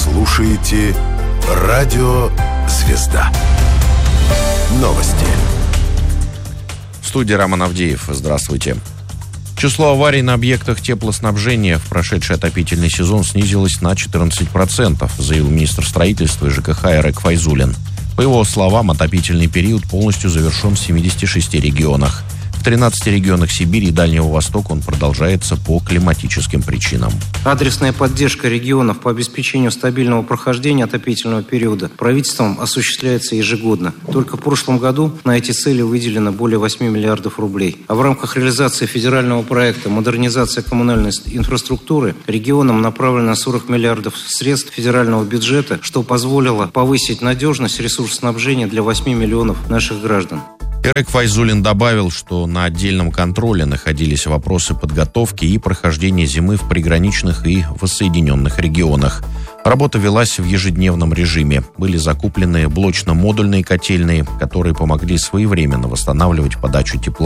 слушаете «Радио Звезда». Новости. В студии Роман Авдеев. Здравствуйте. Число аварий на объектах теплоснабжения в прошедший отопительный сезон снизилось на 14%, заявил министр строительства и ЖКХ Эрек Файзуллин. По его словам, отопительный период полностью завершен в 76 регионах. В 13 регионах Сибири и Дальнего Востока он продолжается по климатическим причинам. Адресная поддержка регионов по обеспечению стабильного прохождения отопительного периода правительством осуществляется ежегодно. Только в прошлом году на эти цели выделено более 8 миллиардов рублей. А в рамках реализации федерального проекта «Модернизация коммунальной инфраструктуры» регионам направлено 40 миллиардов средств федерального бюджета, что позволило повысить надежность ресурсоснабжения для 8 миллионов наших граждан. Эрек Файзуллин добавил, что на отдельном контроле находились вопросы подготовки и прохождения зимы в приграничных и воссоединенных регионах. Работа велась в ежедневном режиме. Были закуплены блочно-модульные котельные, которые помогли своевременно восстанавливать подачу тепла